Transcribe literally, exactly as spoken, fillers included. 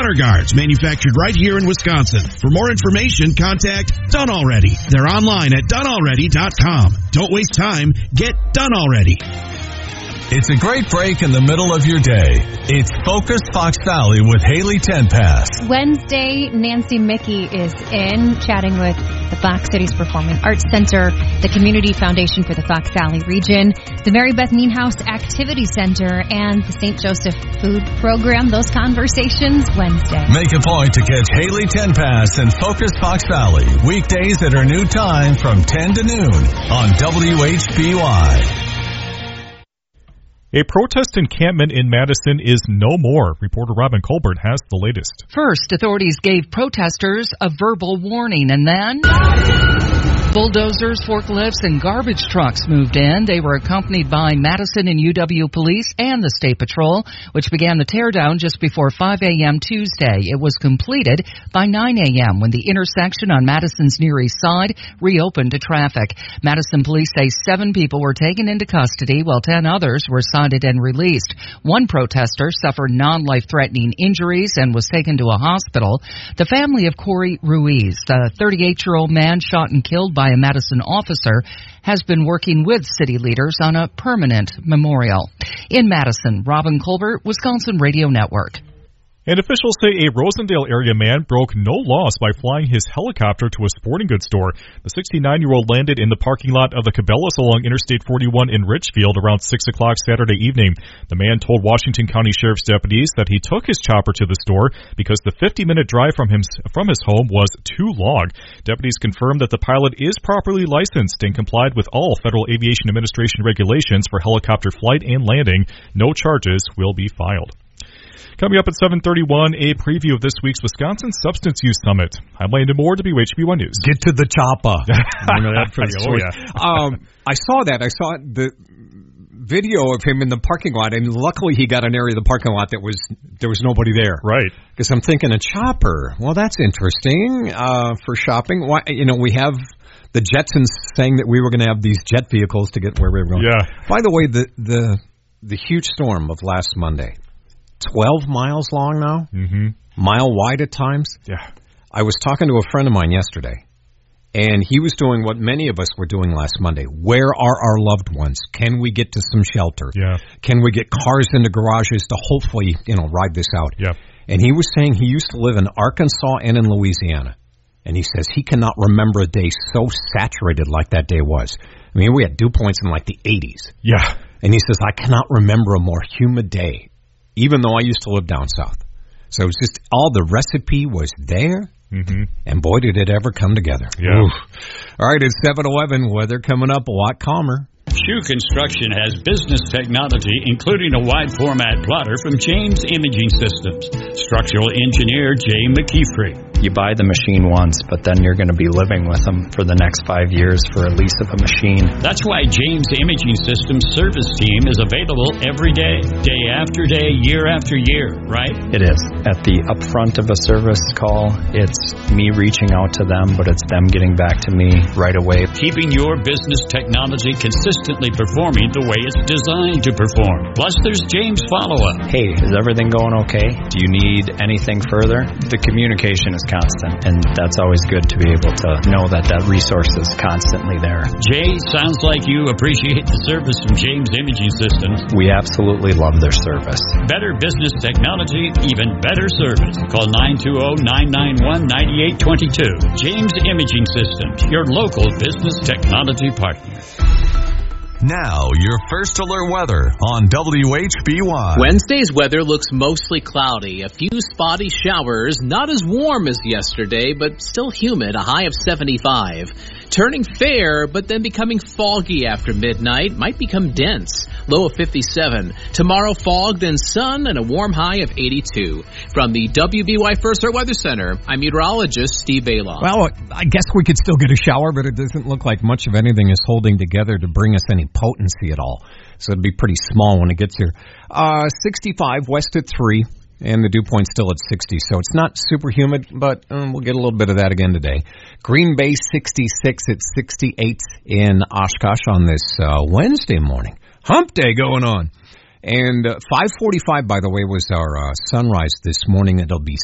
Gutter Guards, manufactured right here in Wisconsin. For more information, contact Done Already. They're online at done already dot com. Don't waste time. Get done already. It's a great break in the middle of your day. It's Focused Fox Valley with Haley Tenpass. Wednesday, Nancy Mickey is in, chatting with the Fox Cities Performing Arts Center, the Community Foundation for the Fox Valley region, the Mary Beth Nienhuis Activity Center, and the Saint Joseph Food Program. Those conversations Wednesday. Make a point to catch Haley Tenpass and Focused Fox Valley weekdays at her new time from ten to noon on W H B Y. A protest encampment in Madison is no more. Reporter Robin Colbert has the latest. First, authorities gave protesters a verbal warning, and then bulldozers, forklifts, and garbage trucks moved in. They were accompanied by Madison and U W Police and the State Patrol, which began the teardown just before five a.m. Tuesday. It was completed by nine a.m. when the intersection on Madison's Near East Side reopened to traffic. Madison police say seven people were taken into custody, while ten others were cited and released. One protester suffered non-life-threatening injuries and was taken to a hospital. The family of Corey Ruiz, the thirty-eight-year-old man shot and killed by by a Madison officer, has been working with city leaders on a permanent memorial. In Madison, Robin Colbert, Wisconsin Radio Network. And officials say a Rosendale area man broke no laws by flying his helicopter to a sporting goods store. The sixty-nine-year-old landed in the parking lot of the Cabela's along Interstate forty-one in Richfield around six o'clock Saturday evening. The man told Washington County Sheriff's deputies that he took his chopper to the store because the fifty-minute drive from him from his home was too long. Deputies confirmed that the pilot is properly licensed and complied with all Federal Aviation Administration regulations for helicopter flight and landing. No charges will be filed. Coming up at seven thirty-one, a preview of this week's Wisconsin Substance Use Summit. I'm Landon Moore, W H B one News. Get to the chopper. oh, yeah. um, I saw that. I saw the video of him in the parking lot, and luckily he got an area of the parking lot that was there was nobody there. Right. Because I'm thinking a chopper. Well, that's interesting uh, for shopping. Why? You know, we have the Jetsons saying that we were going to have these jet vehicles to get where we were going. Yeah. By the way, the the the huge storm of last Monday. twelve miles long now, mm-hmm. mile wide at times. Yeah. I was talking to a friend of mine yesterday, and he was doing what many of us were doing last Monday. Where are our loved ones? Can we get to some shelter? Yeah. Can we get cars into garages to hopefully, you know, ride this out? Yeah. And he was saying he used to live in Arkansas and in Louisiana, and he says he cannot remember a day so saturated like that day was. I mean, we had dew points in like the eighties. Yeah. And he says, I cannot remember a more humid day. Even though I used to live down south. So it was just all the recipe was there, mm-hmm. and boy, did it ever come together. Yeah. Oof. All right, it's seven eleven. Weather coming up a lot calmer. Shoe Construction has business technology, including a wide-format plotter from James Imaging Systems. Structural engineer Jay McKeefrey. You buy the machine once, but then you're going to be living with them for the next five years for a lease of a machine. That's why James Imaging Systems service team is available every day, day after day, year after year, right? It is. At the upfront of a service call, it's me reaching out to them, but it's them getting back to me right away. Keeping your business technology consistently performing the way it's designed to perform. Plus, there's James follow-up. Hey, is everything going okay? Do you need anything further? The communication is constant, and that's always good to be able to know that that resource is constantly there. Jay, sounds like you appreciate the service from James Imaging Systems. We absolutely love their service. Better business technology, even better service. Call nine two zero, nine nine one, nine eight two two. James Imaging Systems, your local business technology partner. Now, your first alert weather on W H B Y. Wednesday's weather looks mostly cloudy. A few spotty showers, not as warm as yesterday, but still humid, a high of seventy-five. Turning fair, but then becoming foggy after midnight, might become dense, low of fifty-seven. Tomorrow, fogged and sun, and a warm high of eighty-two. From the W B Y First Alert Weather Center, I'm meteorologist Steve Bailoff. Well, I guess we could still get a shower, but it doesn't look like much of anything is holding together to bring us any potency at all. So it'll be pretty small when it gets here. Uh, sixty-five, west at three, and the dew point's still at sixty. So it's not super humid, but um, we'll get a little bit of that again today. Green Bay, sixty-six at sixty-eight in Oshkosh on this uh, Wednesday morning. Hump day going on. And uh, five forty-five, by the way, was our uh, sunrise this morning. It'll be